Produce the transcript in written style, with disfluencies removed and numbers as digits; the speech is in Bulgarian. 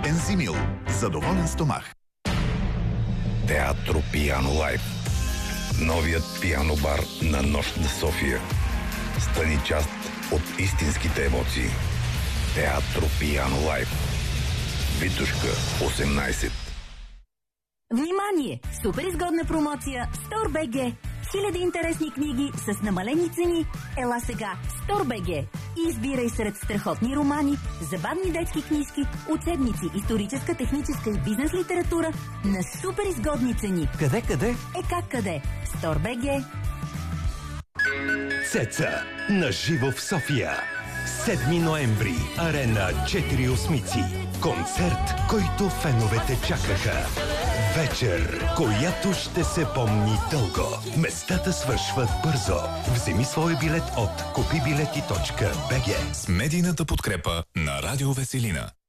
Ензимил. За доволен стомах. Театро Пиано Лайф. Новият пиано бар на Нощ на София. Стани част от истинските емоции. Театро Пиано Лайф. Витушка 18. Внимание! Супер изгодна промоция StoreBG. Хиляди интересни книги с намалени цени. Ела сега в StoreBG и избирай сред страхотни романи, забавни детски книжки, учебници, историческа, техническа и бизнес литература на супер изгодни цени. Къде? Как къде? StoreBG. Цеца на живо в София. 7 ноември. Арена 4 осмици. Концерт, който феновете чакаха. Вечер, която ще се помни дълго. Местата свършват бързо. Вземи свой билет от купибилети.bg. С медийната подкрепа на Радио Веселина.